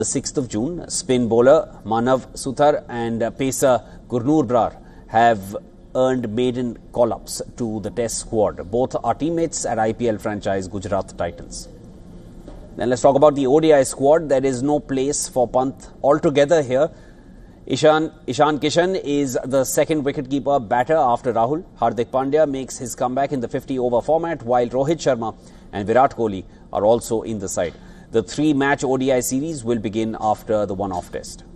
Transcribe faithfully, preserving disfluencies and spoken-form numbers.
The sixth of June, spin bowler Manav Suthar and pacer Gurnoor Brar have earned maiden call-ups to the Test squad. Both are teammates at I P L franchise Gujarat Titans. Then let's talk about the O D I squad. There is no place for Pant altogether here. Ishan, Ishan Kishan is the second wicketkeeper batter after Rahul. Hardik Pandya makes his comeback in the fifty over format, while Rohit Sharma and Virat Kohli are also in the side. The three-match O D I series will begin after the one-off test.